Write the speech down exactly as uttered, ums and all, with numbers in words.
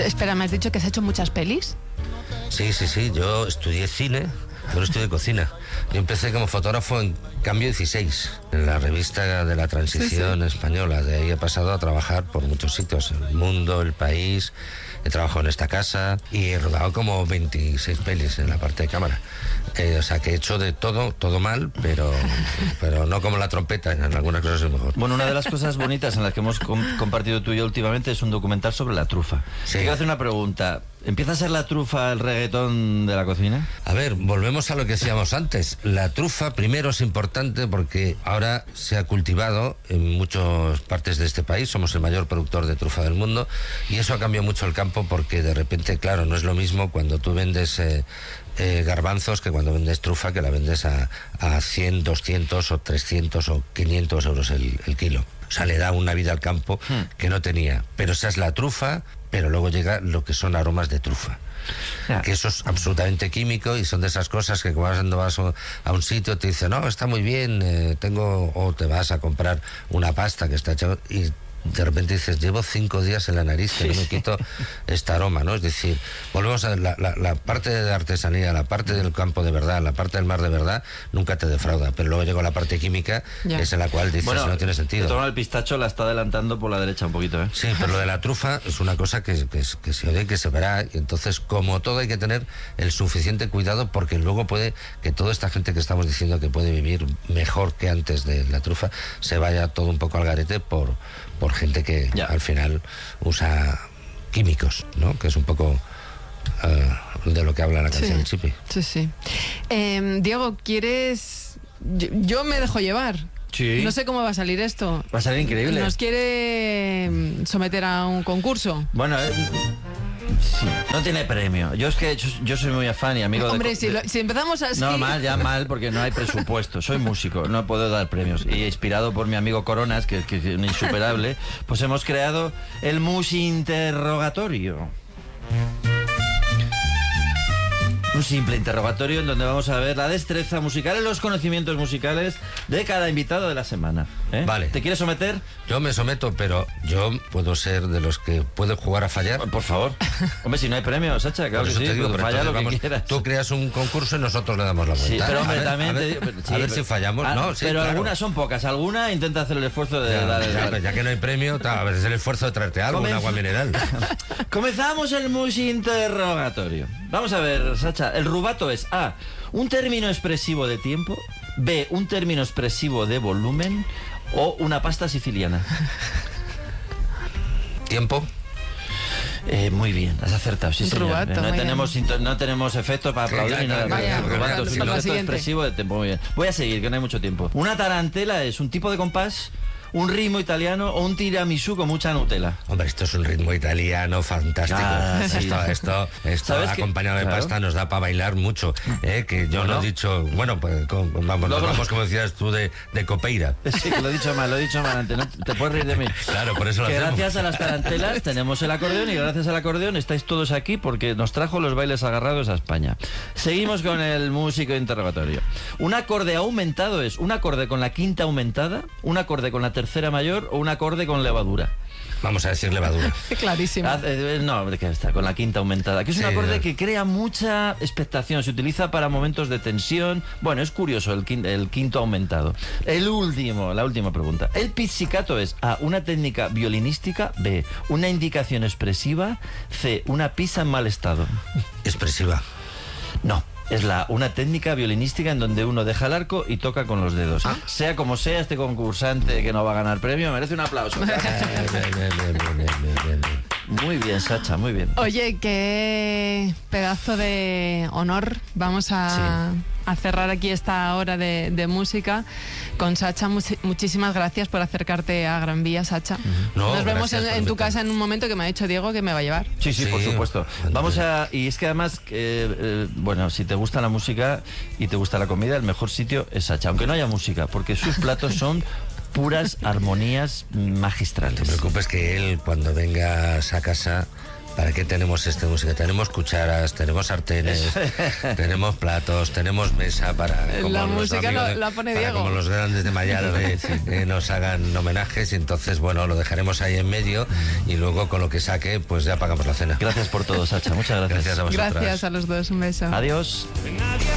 Espera, ¿me has dicho que has hecho muchas pelis? Sí, sí, sí, yo estudié cine, pero estudié cocina. Yo empecé como fotógrafo en Cambio dieciséis, en la revista de la transición sí, sí. española. De ahí he pasado a trabajar por muchos sitios, El Mundo, El País. He trabajado en esta casa y he rodado como veintiséis pelis en la parte de cámara. Eh, o sea que he hecho de todo, todo mal, pero, pero no como la trompeta, en algunas cosas es mejor. Bueno, una de las cosas bonitas en las que hemos com compartido tú y yo últimamente es un documental sobre la trufa. Sí. Quiero hacer una pregunta. ¿Empieza a ser la trufa el reggaetón de la cocina? A ver, volvemos a lo que decíamos antes. La trufa primero es importante porque ahora se ha cultivado en muchas partes de este país. Somos el mayor productor de trufa del mundo y eso ha cambiado mucho el campo porque de repente, claro, no es lo mismo cuando tú vendes eh, eh, garbanzos que cuando vendes trufa, que la vendes a, a cien, doscientos o trescientos o quinientos euros el, el kilo. O sea, le da una vida al campo que no tenía. Pero esa es la trufa, pero luego llega lo que son aromas de trufa. Yeah. Que eso es absolutamente químico y son de esas cosas que cuando vas a un sitio te dicen, no, está muy bien, eh, tengo, o te vas a comprar una pasta que está hecha y de repente dices, llevo cinco días en la nariz que sí, no me quito este aroma, ¿no? Es decir, volvemos a la, la, la parte de artesanía, la parte del campo de verdad, la parte del mar de verdad, nunca te defrauda, pero luego llega la parte química, yeah. es en la cual dices, bueno, no tiene sentido. Toma el pistacho, la está adelantando por la derecha un poquito, ¿eh? Sí, pero lo de la trufa es una cosa que, que, que se oye, que se verá, y entonces, como todo, hay que tener el suficiente cuidado, porque luego puede que toda esta gente que estamos diciendo que puede vivir mejor que antes de la trufa, se vaya todo un poco al garete por... por gente que ya. al final usa químicos, ¿no? Que es un poco uh, de lo que habla la canción sí. de Chipi. Sí, sí. Eh, Diego, ¿quieres...? Yo, yo me dejo llevar. Sí. No sé cómo va a salir esto. Va a salir increíble. ¿Nos quiere someter a un concurso? Bueno, eh, sí. No tiene premio. Yo es que yo, yo soy muy afán y amigo Hombre, de... si, lo, si empezamos así... No, mal, ya mal, porque no hay presupuesto. Soy músico, no puedo dar premios. Y inspirado por mi amigo Coronas, que, que es un insuperable, pues hemos creado el Musinterrogatorio. Un simple interrogatorio en donde vamos a ver la destreza musical y los conocimientos musicales de cada invitado de la semana. ¿eh? Vale. ¿Te quieres someter? Yo me someto, pero yo puedo ser de los que puede jugar a fallar. Por favor. Hombre, si no hay premio, Sacha, claro que sí, te digo, pues falla lo vamos, que quieras. Tú creas un concurso y nosotros le damos la vuelta. Sí, pero hombre, a ver, también a ver, te digo, pero, sí, a ver pero, si fallamos. A, no, sí, pero claro. algunas son pocas. Alguna intenta hacer el esfuerzo de ya, dar el... Ya, ya que no hay premio, a ver, es el esfuerzo de traerte algo, Comenz... un agua mineral. Comenzamos el Musinterrogatorio. Vamos a ver, Sacha. El rubato es A, un término expresivo de tiempo, B, un término expresivo de volumen o una pasta siciliana. ¿Tiempo? Eh, muy bien, has acertado, sí, señor. Rubato, no, tenemos, no tenemos efectos para aplaudir ni nada. Vaya, Rubato es un la efecto expresivo de tiempo. Muy bien. Voy a seguir, que no hay mucho tiempo. Una tarantela es un tipo de compás, un ritmo italiano o un tiramisú con mucha Nutella. Hombre, esto es un ritmo italiano fantástico. Ah, sí. Esto, esto, esto acompañado que, de claro. pasta nos da para bailar mucho. ¿eh? Que yo bueno. no he dicho, bueno, pues con, vamos, no, vamos, como decías tú, de, de copeira. Sí, que lo he dicho mal, lo he dicho mal antes. No te puedes reír de mí. Claro, por eso lo que hacemos. Gracias a las tarantelas tenemos el acordeón y gracias al acordeón estáis todos aquí porque nos trajo los bailes agarrados a España. Seguimos con el músico interrogatorio. Un acorde aumentado es un acorde con la quinta aumentada, un acorde con la tercera mayor o un acorde con levadura. Vamos a decir levadura. Clarísimo. Ah, eh, no, que está con la quinta aumentada, que es sí, un acorde no. que crea mucha expectación, se utiliza para momentos de tensión. Bueno, es curioso el quinto, el quinto aumentado. El último, la última pregunta. El pizzicato es A, una técnica violinística, B, una indicación expresiva, C, una pizza en mal estado. Expresiva. No. Es la, una técnica violinística en donde uno deja el arco y toca con los dedos. ¿Ah? Sea como sea, este concursante que no va a ganar premio merece un aplauso. Muy bien, Sacha, muy bien. Oye, qué pedazo de honor. Vamos a, sí. a cerrar aquí esta hora de, de música con Sacha. Much, muchísimas gracias por acercarte a Gran Vía, Sacha. No, Nos vemos en, en tu casa en un momento que me ha dicho Diego que me va a llevar. Sí, sí, sí, por supuesto. Vamos a... Y es que además, eh, eh, bueno, si te gusta la música y te gusta la comida, el mejor sitio es Sacha. Aunque no haya música, porque sus platos son puras armonías magistrales. No te preocupes que él, cuando vengas a casa, ¿para qué tenemos esta música? Tenemos cucharas, tenemos sartenes, tenemos platos, tenemos mesa para... Como la música lo, de, la pone para Diego. Como los grandes de Mayarde eh, nos hagan homenajes, y entonces, bueno, lo dejaremos ahí en medio y luego con lo que saque, pues ya pagamos la cena. Gracias por todo, Sacha. Muchas gracias. Gracias a vosotras. Gracias a los dos. Un beso. Adiós.